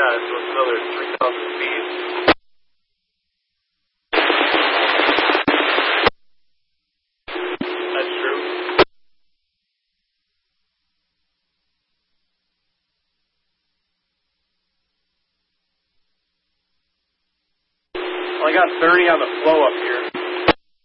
Yeah, so it's another 3,000 feet. That's true. Well, I got 30 on the flow up here.